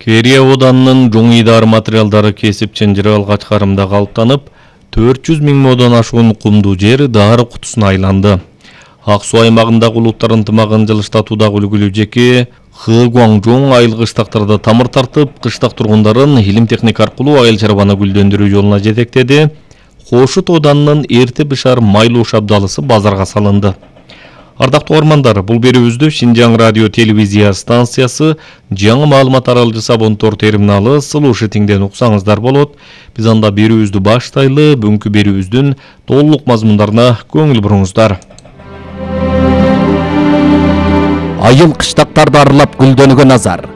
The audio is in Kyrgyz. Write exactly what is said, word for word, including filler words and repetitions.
Керия оданынын жоңуйдар материалдары кесип чынжырып алгач карымда калыптанып, төрт жүз миң модон ашуун кумдуу жер дары кутусуна айланды. Ак суу аймагындагы улуттар ынтымагын жылыштатуудагы үлгүлүү жеке Хы Гуаңжоң айыл кыштактарда тамыр тартып, кыштак тургундарын илим техника аркылуу айыл чарбаны гүлдөндүрүү жолуна жетектеди. Кошут оданынын эрте бышар майлуу шабдалысы базарга салынды. Ардактуу угармандар, бул берүүбүздү Шинжаң радио телевизия станциясы жаңы маалымат аралжысы Абонтор терминалы Слушатиңден уксаңыздар болот. Биз анда берүүбүздү баштайлы, бүгүнкү берүүбүздүн толук мазмундарына көңүл буруңуздар. Айыл кыштактарды аралап гүлдөнгөн Назар.